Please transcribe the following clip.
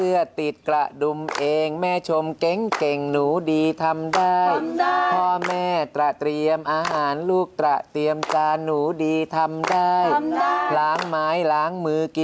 เสื้อติดกระดุมเองแม่ชมเก่งเก่งหนูดีทำได้พ่อแม่เตรียมอาหารลูกเตรียมจานหนูดีทำได้ล้างไม้ล้างมือกิน